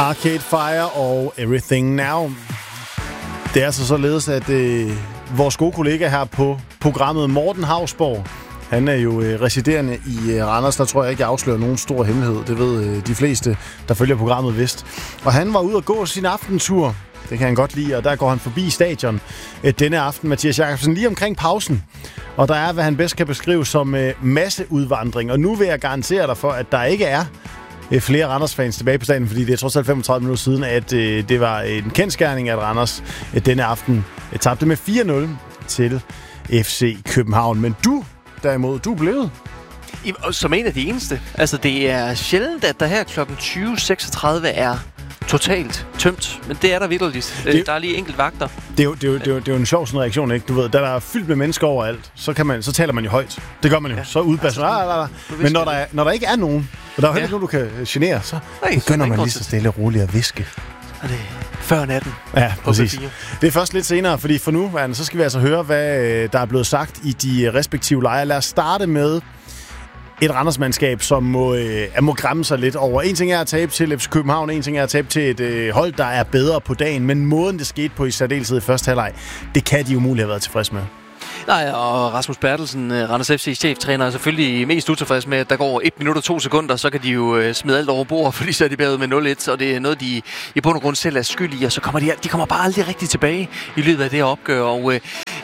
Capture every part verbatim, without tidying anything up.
Arcade Fire og Everything Now. Det er altså således, at øh, vores gode kollega her på programmet, Morten Hausborg, han er jo øh, residerende i øh, Randers. Der tror jeg ikke, jeg afslører nogen stor hemmelighed. Det ved øh, de fleste, der følger programmet vist. Og han var ude at gå sin aftentur. Det kan han godt lide, og der går han forbi stadion øh, denne aften, Mathias Jakobsen, lige omkring pausen. Og der er, hvad han bedst kan beskrive som øh, masseudvandring. Og nu vil jeg garantere dig for, at der ikke er øh, flere Randers-fans tilbage på stadion, fordi det er trods alt femogtredive minutter siden, at øh, det var en kendsgerning, at Randers øh, denne aften øh, tabte med fire nul til F C København. Men du, derimod, du er blevet... Som en af de eneste. Altså, det er sjældent, at der her klokken tyve seksogtredive er totalt tømt. Men det er der vitterligt. Det, der er lige enkelt vagter. Det er jo, det er jo, det er jo, det er jo en sjov sådan reaktion, ikke? Du ved, der er fyldt med mennesker overalt, så, kan man, så taler man jo højt. Det gør man jo. Ja. Så udbasser man. Men når der, er, når der ikke er nogen, og der er jo heller ikke ja. nogen, du kan genere, så Nej, begynder man lige så stille og roligt at viske. Og det før natten. Ja, præcis. Det er først lidt senere, fordi for nu, så skal vi altså høre, hvad der er blevet sagt i de respektive lejre. Lad os starte med et Randersmandskab, som må, øh, må græmme sig lidt over. En ting er at tabe til F C København, en ting er at tabe til et øh, hold, der er bedre på dagen, men måden det skete på i særdeleshed i første halvleg, det kan de umuligt have været tilfreds med. Nej, og Rasmus Bertelsen, Randers F C cheftræner, er selvfølgelig mest utilfreds med, at der går et minut og to sekunder, så kan de jo smide alt over bord, fordi så er de bagud med nul et, og det er noget, de i bund og grund selv er skyld i, og så kommer de, de kommer bare aldrig rigtig tilbage i løbet af det her opgør, og øh,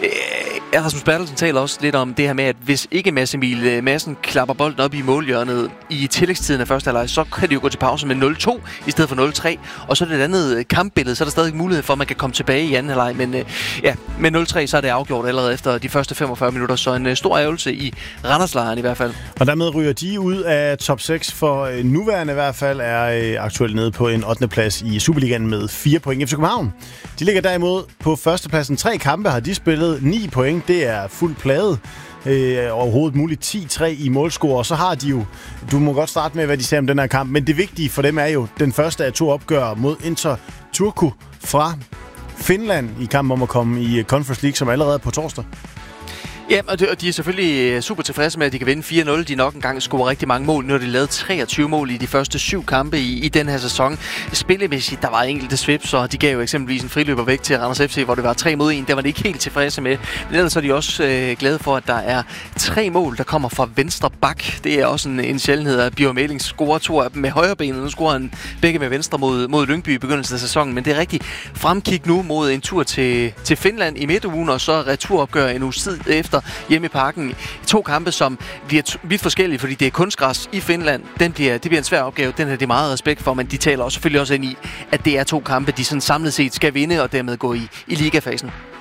øh, Rasmus Bertelsen taler også lidt om det her med, at hvis ikke Mads Emil Madsen klapper bolden op i målhjørnet i tillægstiden af første halvleg, så kan de jo gå til pause med nul to i stedet for nul tre, og så er det et andet kampbillede, så er der stadig mulighed for, at man kan komme tilbage i anden halvleg, men øh, ja, med nul tre, så er det afgjort allerede efter de første femogfyrre minutter, så en uh, stor ærgelse i Randerslejren i hvert fald. Og dermed ryger de ud af top seks, for uh, nuværende i hvert fald er uh, aktuelt nede på en ottende plads i Superligaen med fire point. F C København, de ligger derimod på førstepladsen. Tre kampe har de spillet, ni point, det er fuldt plade. Øh, overhovedet muligt ti tre i målscore, og så har de jo, du må godt starte med, hvad de siger om den her kamp, men det vigtige for dem er jo den første af to opgør mod Inter Turku fra Finland i kampen om at komme i Conference League, som allerede på torsdag. Ja, og de, og de er selvfølgelig super tilfredse med, at de kan vinde fire nul. De nok engang scorer rigtig mange mål. Nu har de lavet treogtyve mål i de første syv kampe i, i den her sæson. Spillemæssigt, der var enkelte svips, og de gav jo eksempelvis en friløber væk til Randers F C, hvor det var tre mod en. Der var de ikke helt tilfredse med. Men ellers er de også øh, glade for, at der er tre mål, der kommer fra venstre bak. Det er også en, en sjældenhed, at Bjørn Mæling scorer to af dem med højre benet. Nu scorer han begge med venstre mod, mod Lyngby i begyndelsen af sæsonen. Men det er rigtig fremkig nu mod en tur til, til Finland i midtugen, og så returopgør en uge tid efter hjemme i Parken. To kampe, som bliver t- vidt forskellige, fordi det er kunstgræs i Finland. Den bliver, det bliver en svær opgave. Den har de meget respekt for, men de taler også selvfølgelig også ind i, at det er to kampe, de sådan samlet set skal vinde og dermed gå i, i ligafasen.